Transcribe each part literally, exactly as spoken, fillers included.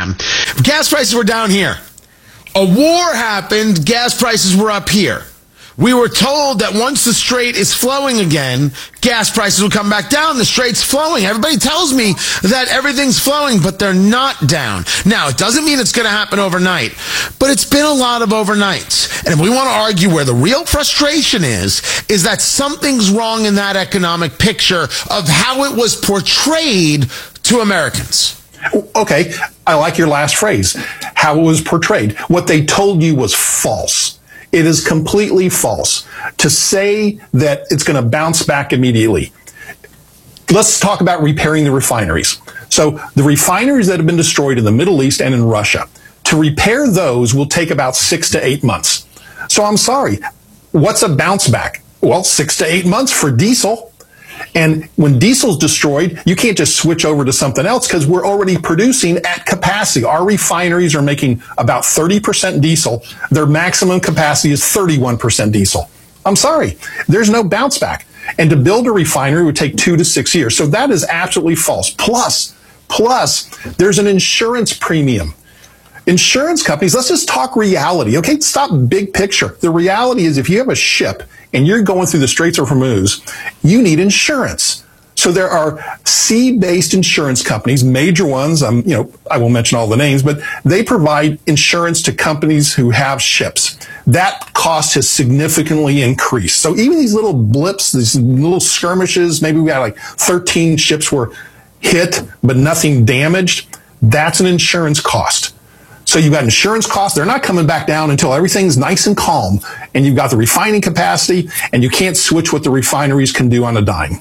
them. Gas prices were down here. A war happened, gas prices were up here. We were told that once the strait is flowing again, gas prices will come back down. The strait's flowing. Everybody tells me that everything's flowing, but they're not down. Now, it doesn't mean it's going to happen overnight, but it's been a lot of overnights. And if we want to argue where the real frustration is, is that something's wrong in that economic picture of how it was portrayed to Americans. Okay, I like your last phrase, how it was portrayed. What they told you was false. It is completely false to say that it's going to bounce back immediately. Let's talk about repairing the refineries. So the refineries that have been destroyed in the Middle East and in Russia, to repair those will take about six to eight months. So I'm sorry, what's a bounce back? Well, six to eight months for diesel. And when diesel's destroyed, you can't just switch over to something else because we're already producing at capacity. Our refineries are making about thirty percent diesel. Their maximum capacity is thirty-one percent diesel. I'm sorry, there's no bounce back. And to build a refinery would take two to six years. So that is absolutely false. Plus, plus, there's an insurance premium. Insurance companies, let's just talk reality, okay? Stop big picture. The reality is if you have a ship and you're going through the Straits of Hormuz, you need insurance. So there are sea-based insurance companies, major ones, um, you know, I won't mention all the names, but they provide insurance to companies who have ships. That cost has significantly increased. So even these little blips, these little skirmishes, maybe we had like thirteen ships were hit, but nothing damaged, that's an insurance cost. So you've got insurance costs. They're not coming back down until everything's nice and calm. And you've got the refining capacity, and you can't switch what the refineries can do on a dime.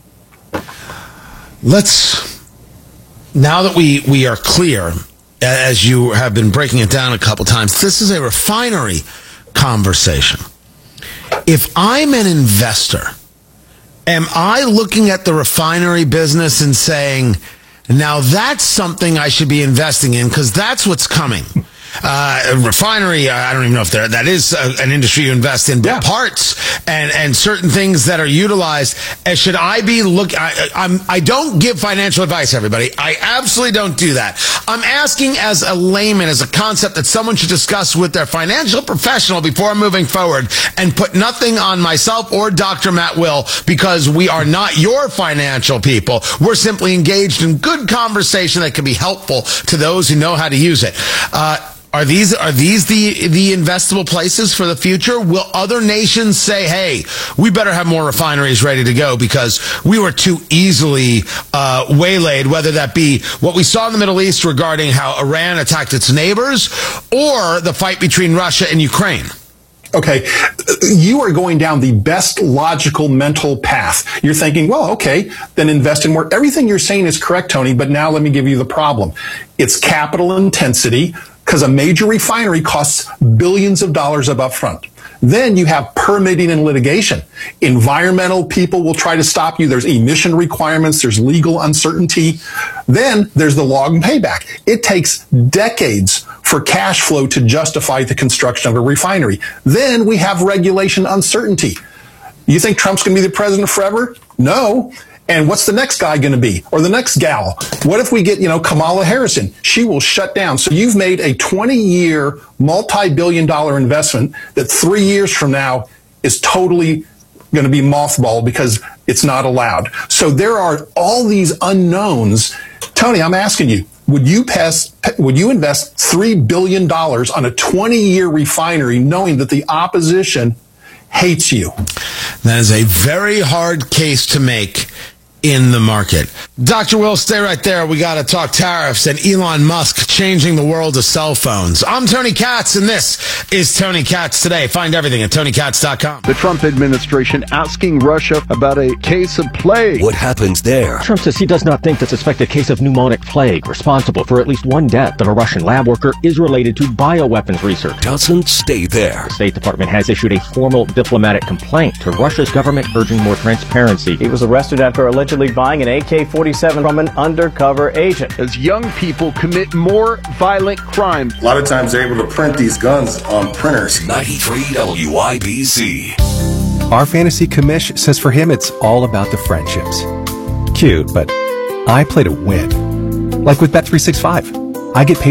Let's, now that we, we are clear, as you have been breaking it down a couple times, this is a refinery conversation. If I'm an investor, am I looking at the refinery business and saying, now that's something I should be investing in because that's what's coming? Uh, refinery, I don't even know if there, that is a, an industry you invest in, but yeah. Parts and, and certain things that are utilized. And should I be look? I, I'm, I don't give financial advice, everybody. I absolutely don't do that. I'm asking as a layman, as a concept that someone should discuss with their financial professional before moving forward, and put nothing on myself or Doctor Matt Will, because we are not your financial people. We're simply engaged in good conversation that can be helpful to those who know how to use it. Uh, Are these are these the the investable places for the future? Will other nations say, hey, we better have more refineries ready to go because we were too easily uh, waylaid, whether that be what we saw in the Middle East regarding how Iran attacked its neighbors or the fight between Russia and Ukraine? Okay, you are going down the best logical mental path. You're thinking, well, okay, then invest in more. Everything you're saying is correct, Tony, but now let me give you the problem. It's capital intensity, because a major refinery costs billions of dollars up upfront. Then you have permitting and litigation. Environmental people will try to stop you. There's emission requirements. There's legal uncertainty. Then there's the log and payback. It takes decades for cash flow to justify the construction of a refinery. Then we have regulation uncertainty. You think Trump's going to be the president forever? No. And what's the next guy going to be? Or the next gal? What if we get, you know, Kamala Harrison? She will shut down. So you've made a twenty-year, multi-billion dollar investment that three years from now is totally going to be mothballed because it's not allowed. So there are all these unknowns. Tony, I'm asking you, would you pass, would you invest three billion dollars on a twenty-year refinery knowing that the opposition hates you? That is a very hard case to make in the market. Doctor Will, stay right there. We got to talk tariffs and Elon Musk changing the world of cell phones. I'm Tony Katz, and this is Tony Katz Today. Find everything at tony katz dot com. The Trump administration asking Russia about a case of plague. What happens there? Trump says he does not think the suspected case of pneumonic plague, responsible for at least one death of a Russian lab worker, is related to bioweapons research. Doesn't stay there. The State Department has issued a formal diplomatic complaint to Russia's government urging more transparency. He was arrested after allegedly buying an A K forty-seven from an undercover agent. As young people commit more violent crimes. A lot of times they're able to print these guns on printers. ninety-three W I B C. Our fantasy commish says for him it's all about the friendships. Cute, but I play to win. Like with Bet three sixty-five. I get paid